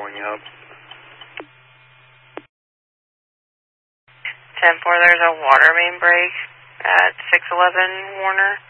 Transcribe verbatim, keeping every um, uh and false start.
following up. ten four, there's a water main break at six eleven Warner.